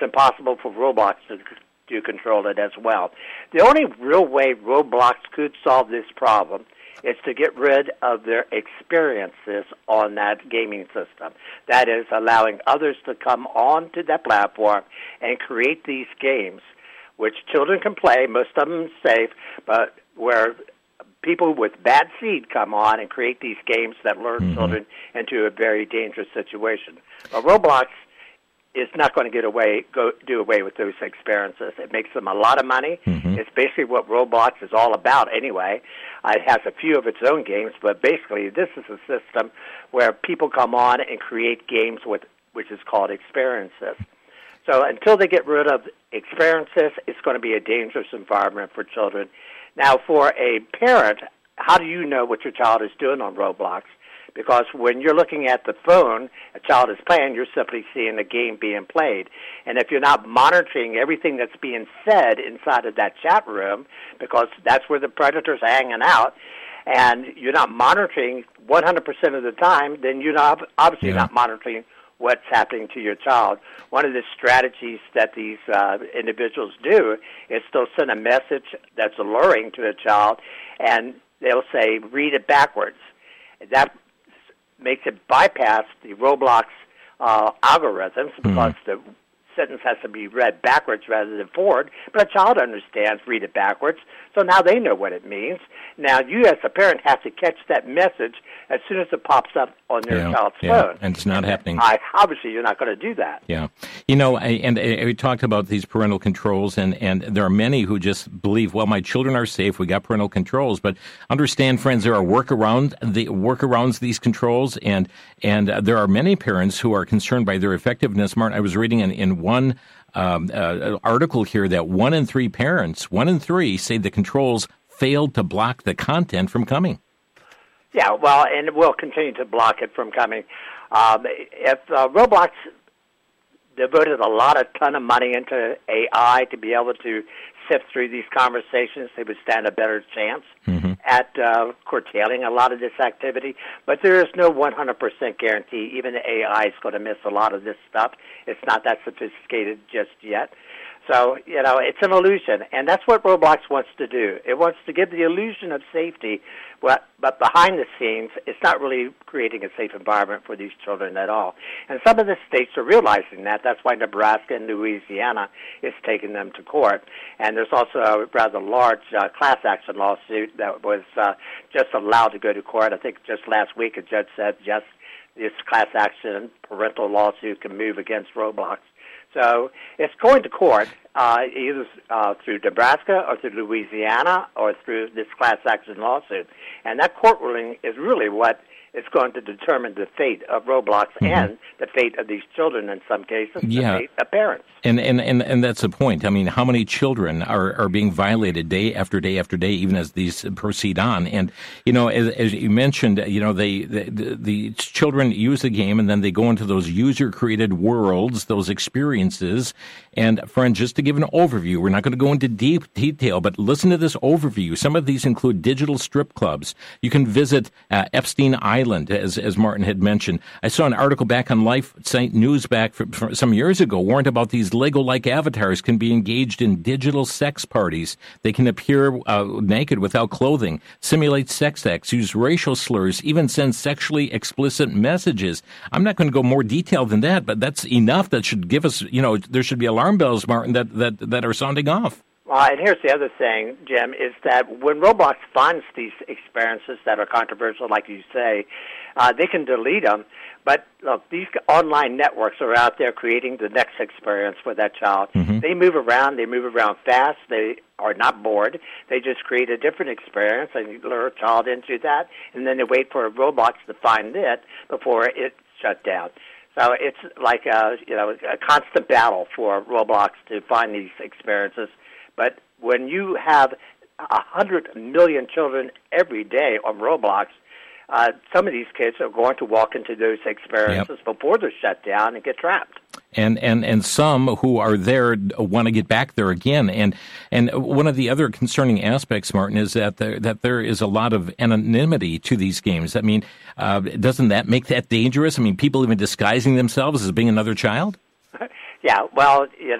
impossible for Roblox to control it as well. The only real way Roblox could solve this problem is to get rid of their experiences on that gaming system. That is, allowing others to come onto that platform and create these games, which children can play, most of them safe, but where people with bad seed come on and create these games that lure children into a very dangerous situation. But Roblox is not going to do away with those experiences. It makes them a lot of money. It's basically what Roblox is all about anyway. It has a few of its own games, but basically this is a system where people come on and create games which is called experiences. So until they get rid of experiences, it's going to be a dangerous environment for children. Now, for a parent, how do you know what your child is doing on Roblox? Because when you're looking at the phone, a child is playing, you're simply seeing a game being played. And if you're not monitoring everything that's being said inside of that chat room, because that's where the predators are hanging out, and you're not monitoring 100% of the time, then you're obviously not monitoring what's happening to your child. One of the strategies that these individuals do is they'll send a message that's alluring to a child, and they'll say, read it backwards. That makes it bypass the Roblox algorithms because the sentence has to be read backwards rather than forward, but a child understands read it backwards, so now they know what it means. Now, you as a parent have to catch that message as soon as it pops up on your child's phone. And it's not happening. Obviously, you're not going to do that. Yeah. You know, we talked about these parental controls, and there are many who just believe, well, my children are safe, we got parental controls, but understand, friends, there are workarounds these controls, and there are many parents who are concerned by their effectiveness. Martin, I was reading in one article here that 1 in 3 parents, 1 in 3, say the controls failed to block the content from coming. Yeah, well, and it will continue to block it from coming. If Roblox devoted a ton of money into AI to be able to sift through these conversations, they would stand a better chance at curtailing a lot of this activity. But there is no 100% guarantee. Even the AI is going to miss a lot of this stuff. It's not that sophisticated just yet. So, you know, it's an illusion, and that's what Roblox wants to do. It wants to give the illusion of safety, but behind the scenes, it's not really creating a safe environment for these children at all. And some of the states are realizing that. That's why Nebraska and Louisiana is taking them to court. And there's also a rather large class action lawsuit that was just allowed to go to court. I think just last week a judge said, yes, this class action parental lawsuit can move against Roblox. So it's going to court either through Nebraska or through Louisiana or through this class action lawsuit. And that court ruling is really what is going to determine the fate of Roblox and the fate of these children in some cases, the fate of parents. And that's the point. I mean, how many children are being violated day after day after day, even as these proceed on? And, you know, as you mentioned, you know, the children use the game and then they go into those user-created worlds, those experiences. And, friend, just to give an overview, we're not going to go into deep detail, but listen to this overview. Some of these include digital strip clubs. You can visit Epstein Island, as Martin had mentioned. I saw an article back on Life Site News back from some years ago warned about these Lego-like avatars can be engaged in digital sex parties. They can appear naked without clothing, simulate sex acts, use racial slurs, even send sexually explicit messages. I'm not going to go more detailed than that, but that's enough that should give us, you know, there should be alarm bells, Martin, that are sounding off. And here's the other thing, Jim, is that when Roblox finds these experiences that are controversial, like you say, they can delete them. But, look, these online networks are out there creating the next experience for that child. They move around. They move around fast. They are not bored. They just create a different experience and lure a child into that, and then they wait for Roblox to find it before it's shut down. So it's like a constant battle for Roblox to find these experiences. But when you have 100 million children every day on Roblox, some of these kids are going to walk into those experiences before they're shut down and get trapped. And some who are there want to get back there again. And one of the other concerning aspects, Martin, is that there is a lot of anonymity to these games. I mean, doesn't that make that dangerous? I mean, people even disguising themselves as being another child? Yeah, well,